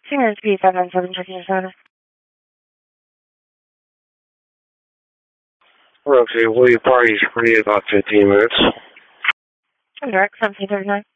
Singer P77 checking your status. Okay, will you parties for me about 15 minutes? Direct 1739.